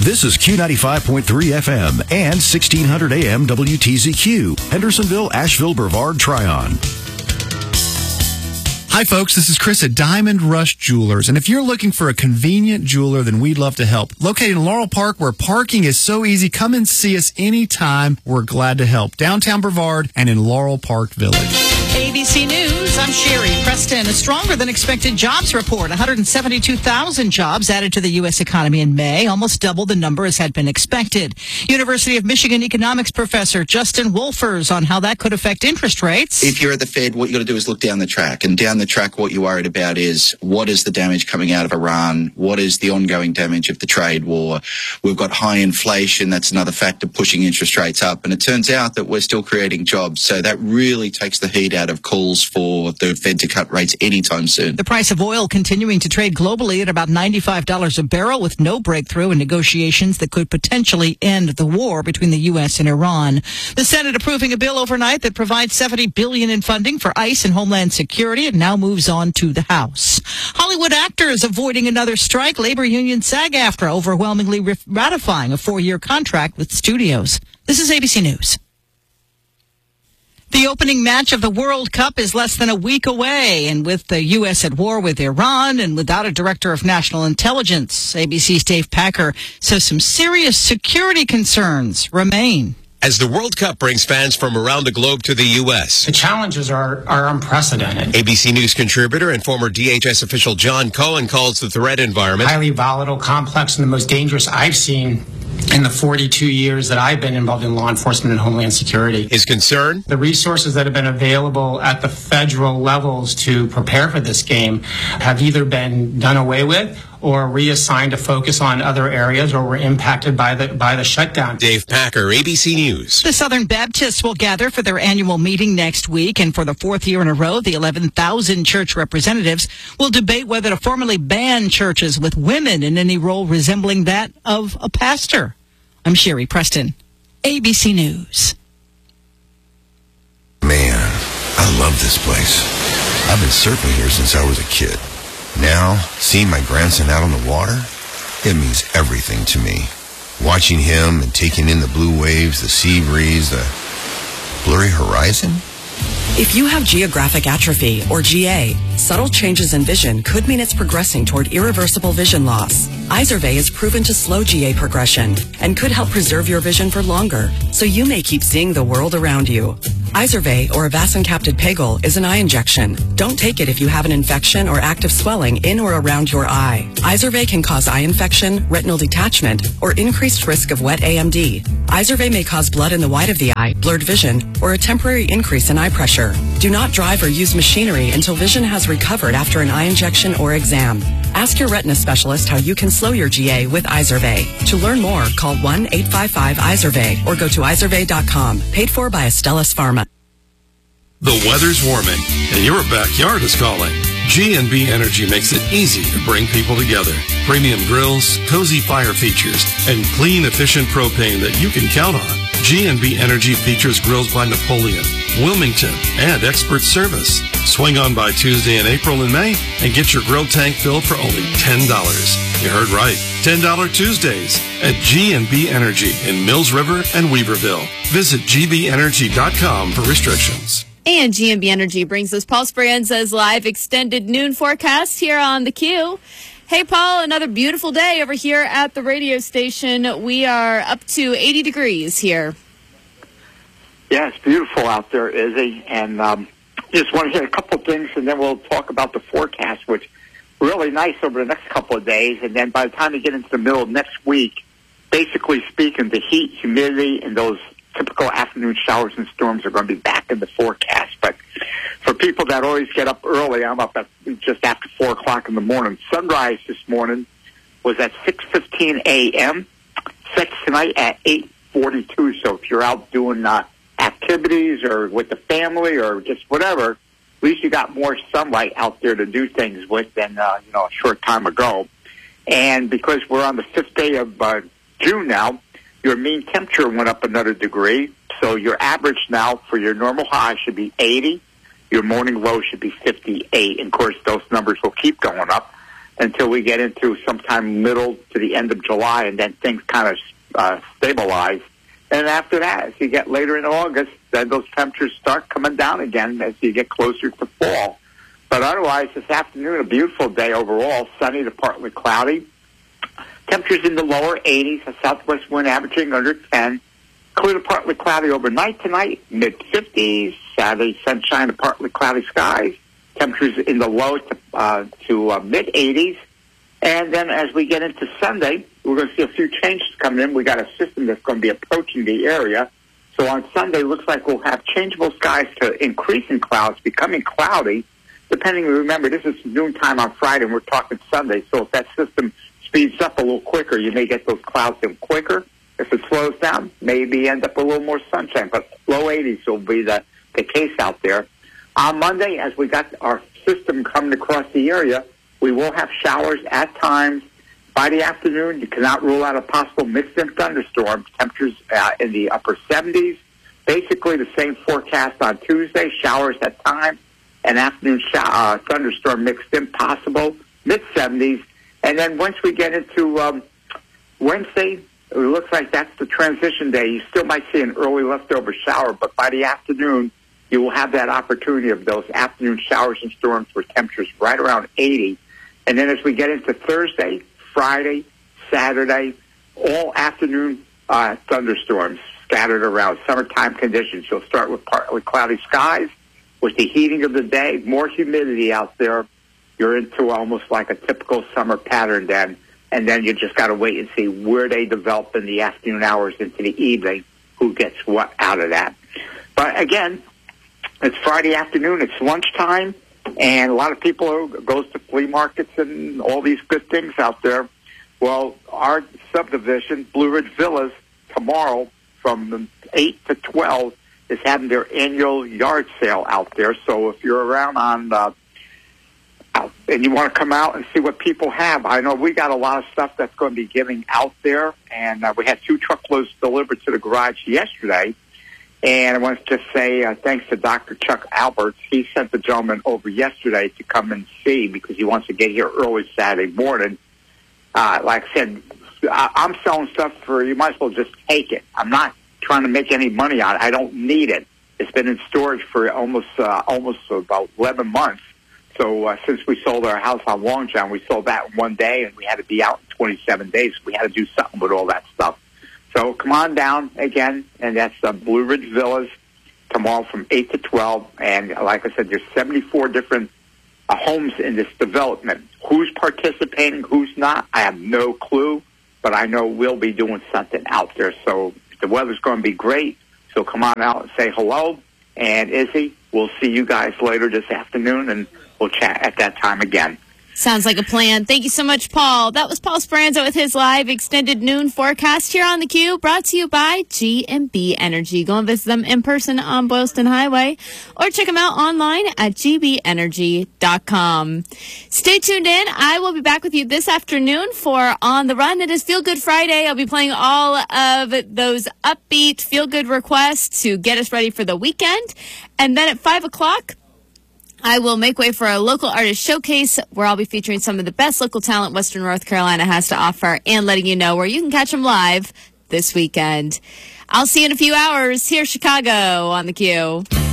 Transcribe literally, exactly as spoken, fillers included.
This is Q ninety-five point three F M and sixteen hundred A M W T Z Q, Hendersonville, Asheville, Brevard, Tryon. Hi, folks. This is Chris at Diamond Rush Jewelers. And if you're looking for a convenient jeweler, then we'd love to help. Located in Laurel Park, where parking is so easy, come and see us anytime. We're glad to help. Downtown Brevard and in Laurel Park Village. A B C News, I'm Sherry Preston. A stronger than expected jobs report. one hundred seventy-two thousand jobs added to the U S economy in May, almost double the number as had been expected. University of Michigan economics professor Justin Wolfers on how that could affect interest rates. If you're at the Fed, what you got to do is look down the track. And down the track, what you're worried about is what is the damage coming out of Iran? What is the ongoing damage of the trade war? We've got high inflation. That's another factor pushing interest rates up. And it turns out that we're still creating jobs. So that really takes the heat out of calls for the Fed to cut rates anytime soon. The price of oil continuing to trade globally at about ninety-five dollars a barrel with no breakthrough in negotiations that could potentially end the war between the U S and Iran. The Senate approving a bill overnight that provides seventy billion dollars in funding for ICE and Homeland Security. It now moves on to the House. Hollywood actors avoiding another strike. Labor union SAG-AFTRA overwhelmingly ratifying a four-year contract with studios. This is A B C News. The opening match of the World Cup is less than a week away, and with the U S at war with Iran and without a director of national intelligence, A B C's Dave Packer says some serious security concerns remain. As the World Cup brings fans from around the globe to the U S. The challenges are, are unprecedented. A B C News contributor and former D H S official John Cohen calls the threat environment highly volatile, complex, and the most dangerous I've seen in the forty-two years that I've been involved in law enforcement and Homeland Security. His concern? The resources that have been available at the federal levels to prepare for this game have either been done away with or reassigned to focus on other areas or were impacted by the by the shutdown. Dave Packer, A B C News. The Southern Baptists will gather for their annual meeting next week, and for the fourth year in a row, the eleven thousand church representatives will debate whether to formally ban churches with women in any role resembling that of a pastor. I'm Sherry Preston, A B C News. Man, I love this place. I've been surfing here since I was a kid. Now, seeing my grandson out on the water, it means everything to me. Watching him and taking in the blue waves, the sea breeze, the blurry horizon. If you have geographic atrophy, or G A, subtle changes in vision could mean it's progressing toward irreversible vision loss. Izervay is proven to slow G A progression and could help preserve your vision for longer, so you may keep seeing the world around you. Izervay, or avacincaptad pegol, is an eye injection. Don't take it if you have an infection or active swelling in or around your eye. Izervay can cause eye infection, retinal detachment, or increased risk of wet A M D. Izervay may cause blood in the white of the eye, blurred vision, or a temporary increase in eye pressure. Do not drive or use machinery until vision has recovered after an eye injection or exam. Ask your retina specialist how you can slow your G A with Izervay. To learn more, call one eight five five Izervay or go to izervay dot com. Paid for by Astellas Pharma. The weather's warming, and your backyard is calling. G and B Energy makes it easy to bring people together. Premium grills, cozy fire features, and clean, efficient propane that you can count on. G and B Energy features grills by Napoleon, Wilmington, and expert service. Swing on by Tuesday in April and May and get your grill tank filled for only ten dollars. You heard right, ten dollars Tuesdays at G and B Energy in Mills River and Weaverville. Visit g b energy dot com for restrictions. And G and B Energy brings us Paul Speranza's live extended noon forecast here on the Q. Hey, Paul, another beautiful day over here at the radio station. We are up to eighty degrees here. Yeah, it's beautiful out there, Izzy. And um, just want to hit a couple of things, and then we'll talk about the forecast, which really nice over the next couple of days. And then by the time we get into the middle of next week, basically speaking, the heat, humidity, and those typical afternoon showers and storms are going to be back in the forecast. But for people that always get up early, I'm up at just after four o'clock in the morning. Sunrise this morning was at six fifteen a.m., sets tonight at eight forty-two. So if you're out doing uh, activities or with the family or just whatever, at least you got more sunlight out there to do things with than uh, you know a short time ago. And because we're on the fifth day of uh, June now, your mean temperature went up another degree. So your average now for your normal high should be eighty. Your morning low should be fifty-eight. And, of course, those numbers will keep going up until we get into sometime middle to the end of July, and then things kind of uh, stabilize. And after that, as you get later in August, then those temperatures start coming down again as you get closer to fall. But otherwise, this afternoon, a beautiful day overall, sunny to partly cloudy. Temperatures in the lower eighties, a southwest wind averaging under ten. Clear to partly cloudy overnight tonight, mid-fifties. Saturday, sunshine to partly cloudy skies. Temperatures in the low to, uh, to uh, mid-eighties. And then as we get into Sunday, we're going to see a few changes coming in. We got a system that's going to be approaching the area. So on Sunday, it looks like we'll have changeable skies to increasing clouds, becoming cloudy. Depending, remember, this is noontime on Friday, and we're talking Sunday. So if that system speeds up a little quicker, you may get those clouds in quicker. If it slows down, maybe end up a little more sunshine. But low eighties will be the, the case out there. On Monday, as we got our system coming across the area, we will have showers at times. By the afternoon, you cannot rule out a possible mixed-in thunderstorm. Temperatures uh, in the upper seventies. Basically the same forecast on Tuesday, showers at times. An afternoon shower, uh, thunderstorm mixed in possible, mid-seventies. And then once we get into um, Wednesday, it looks like that's the transition day. You still might see an early leftover shower, but by the afternoon, you will have that opportunity of those afternoon showers and storms with temperatures right around eighty. And then as we get into Thursday, Friday, Saturday, all afternoon uh, thunderstorms scattered around. Summertime conditions. You'll start with partly cloudy skies. With the heating of the day, more humidity out there, you're into almost like a typical summer pattern then. And then you just got to wait and see where they develop in the afternoon hours into the evening, who gets what out of that. But again, it's Friday afternoon, it's lunchtime, and a lot of people are, goes to flea markets and all these good things out there. Well, our subdivision, Blue Ridge Villas, tomorrow from eight to twelve, is having their annual yard sale out there. So if you're around on uh, out and you want to come out and see what people have, I know we got a lot of stuff that's going to be giving out there, and uh, we had two truckloads delivered to the garage yesterday. And I want to just say uh, thanks to Doctor Chuck Alberts. He sent the gentleman over yesterday to come and see because he wants to get here early Saturday morning. Uh, like I said, I- I'm selling stuff for, you might as well just take it. I'm not trying to make any money on it. I don't need it. It's been in storage for almost uh, almost about eleven months. So uh, since we sold our house on Long John, we sold that in one day, and we had to be out in twenty-seven days. We had to do something with all that stuff. So come on down again, and that's uh, Blue Ridge Villas tomorrow from eight to twelve. And like I said, there's seventy-four different uh, homes in this development. Who's participating, who's not, I have no clue, but I know we'll be doing something out there. So the weather's going to be great, so come on out and say hello. And Izzy, we'll see you guys later this afternoon, and we'll chat at that time again. Sounds like a plan. Thank you so much, Paul. That was Paul Speranza with his live extended noon forecast here on theCUBE, brought to you by G and B Energy. Go and visit them in person on Boylston Highway, or check them out online at g b energy dot com. Stay tuned in. I will be back with you this afternoon for On the Run. It is Feel Good Friday. I'll be playing all of those upbeat feel good requests to get us ready for the weekend. And then at five o'clock, I will make way for a local artist showcase where I'll be featuring some of the best local talent Western North Carolina has to offer and letting you know where you can catch them live this weekend. I'll see you in a few hours here, Chicago, on theCUBE.